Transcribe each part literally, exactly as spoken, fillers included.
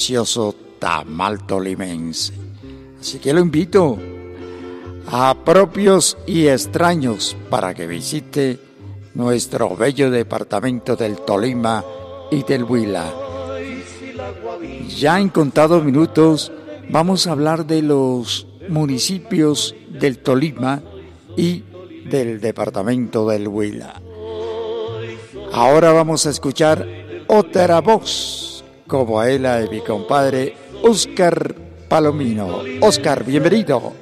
delicioso tamal tolimense. Así que lo invito a propios y extraños para que visite nuestro bello departamento del Tolima y del Huila. Ya en contados minutos vamos a hablar de los municipios del Tolima y del departamento del Huila. Ahora vamos a escuchar otra voz, como es la de mi compadre Oscar Palomino. Oscar, bienvenido.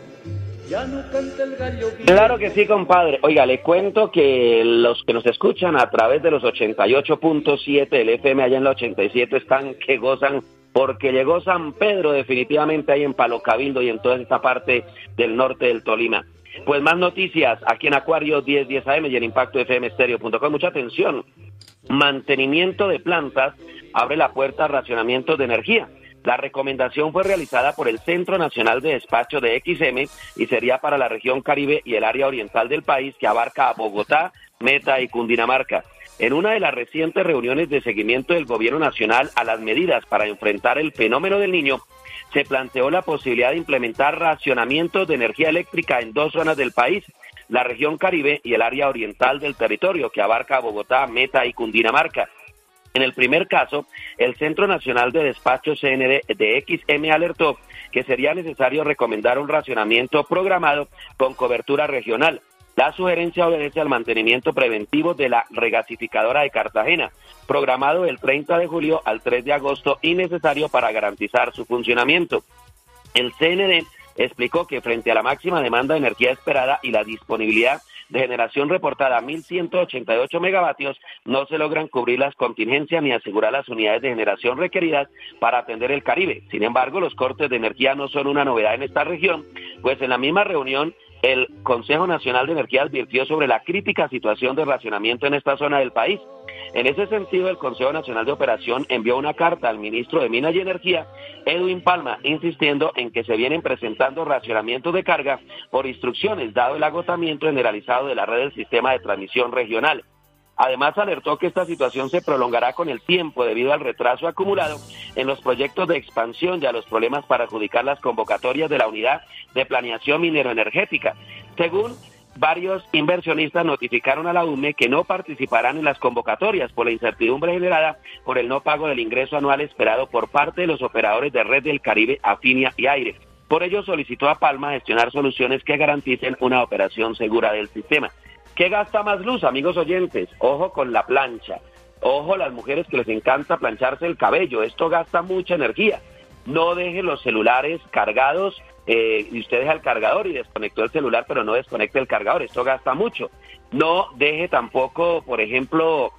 Claro que sí, compadre. Oiga, le cuento que los que nos escuchan a través de los ochenta y ocho punto siete del F M allá en la ochenta y siete están que gozan, porque llegó San Pedro definitivamente ahí en Palo Cabildo y en toda esta parte del norte del Tolima. Pues más noticias aquí en Acuario diez diez A M y en impacto f m estéreo punto com. Mucha atención. Mantenimiento de plantas abre la puerta a racionamiento de energía. La recomendación fue realizada por el Centro Nacional de Despacho de X M y sería para la región Caribe y el área oriental del país, que abarca a Bogotá, Meta y Cundinamarca. En una de las recientes reuniones de seguimiento del Gobierno Nacional a las medidas para enfrentar el fenómeno del Niño, se planteó la posibilidad de implementar racionamientos de energía eléctrica en dos zonas del país, la región Caribe y el área oriental del territorio, que abarca a Bogotá, Meta y Cundinamarca. En el primer caso, el Centro Nacional de Despacho C N D de X M alertó que sería necesario recomendar un racionamiento programado con cobertura regional. La sugerencia obedece al mantenimiento preventivo de la regasificadora de Cartagena, programado del treinta de julio al tres de agosto y necesario para garantizar su funcionamiento. El C N D explicó que frente a la máxima demanda de energía esperada y la disponibilidad de generación reportada a mil ciento ochenta y ocho megavatios, no se logran cubrir las contingencias ni asegurar las unidades de generación requeridas para atender el Caribe. Sin embargo, los cortes de energía no son una novedad en esta región, pues en la misma reunión el Consejo Nacional de Energía advirtió sobre la crítica situación de racionamiento en esta zona del país. En ese sentido, el Consejo Nacional de Operación envió una carta al ministro de Minas y Energía, Edwin Palma, insistiendo en que se vienen presentando racionamientos de carga por instrucciones, dado el agotamiento generalizado de la red del sistema de transmisión regional. Además, alertó que esta situación se prolongará con el tiempo debido al retraso acumulado en los proyectos de expansión y a los problemas para adjudicar las convocatorias de la Unidad de Planeación Mineroenergética. Según varios inversionistas notificaron a la U M E que no participarán en las convocatorias por la incertidumbre generada por el no pago del ingreso anual esperado por parte de los operadores de Red del Caribe, Afinia y Aire. Por ello solicitó a Palma gestionar soluciones que garanticen una operación segura del sistema. ¿Qué gasta más luz, amigos oyentes? Ojo con la plancha. Ojo las mujeres que les encanta plancharse el cabello. Esto gasta mucha energía. No deje los celulares cargados eh, y usted deja el cargador y desconectó el celular, pero no desconecte el cargador. Esto gasta mucho. No deje tampoco, por ejemplo,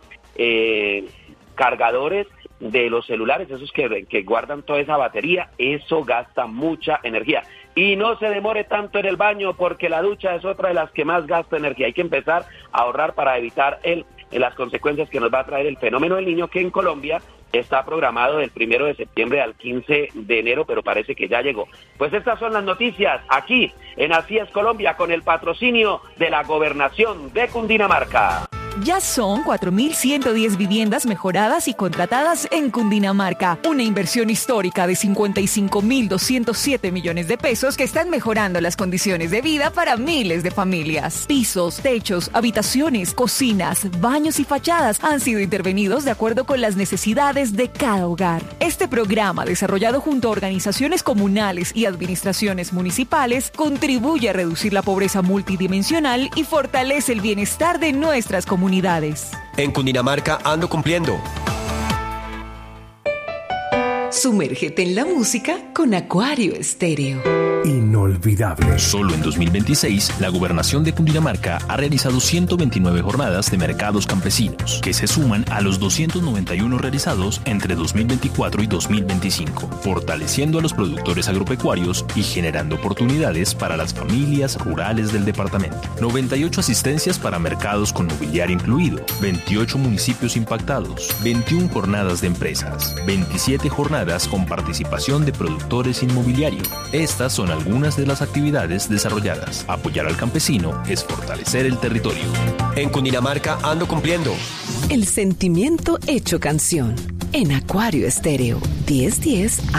eh, cargadores de los celulares, esos que, que guardan toda esa batería. Eso gasta mucha energía. Y no se demore tanto en el baño, porque la ducha es otra de las que más gasta energía. Hay que empezar a ahorrar para evitar el, las consecuencias que nos va a traer el fenómeno del Niño, que en Colombia está programado del primero de septiembre al quince de enero, pero parece que ya llegó. Pues estas son las noticias aquí en Así es Colombia, con el patrocinio de la Gobernación de Cundinamarca. Ya son cuatro mil ciento diez viviendas mejoradas y contratadas en Cundinamarca. Una inversión histórica de cincuenta y cinco mil doscientos siete millones de pesos que están mejorando las condiciones de vida para miles de familias. Pisos, techos, habitaciones, cocinas, baños y fachadas han sido intervenidos de acuerdo con las necesidades de cada hogar. Este programa, desarrollado junto a organizaciones comunales y administraciones municipales, contribuye a reducir la pobreza multidimensional y fortalece el bienestar de nuestras comunidades. En Cundinamarca ando cumpliendo. Sumérgete en la música con Acuario Estéreo. Inolvidable. Solo en dos mil veintiséis, la Gobernación de Cundinamarca ha realizado ciento veintinueve jornadas de mercados campesinos, que se suman a los doscientos noventa y uno realizados entre dos mil veinticuatro y dos mil veinticinco, fortaleciendo a los productores agropecuarios y generando oportunidades para las familias rurales del departamento. noventa y ocho asistencias para mercados con mobiliario incluido, veintiocho municipios impactados, veintiuna jornadas de empresas, veintisiete jornadas con participación de productores inmobiliario. Estas son algunas de las actividades desarrolladas. Apoyar al campesino es fortalecer el territorio. En Cundinamarca ando cumpliendo. El sentimiento hecho canción. En Acuario Estéreo diez diez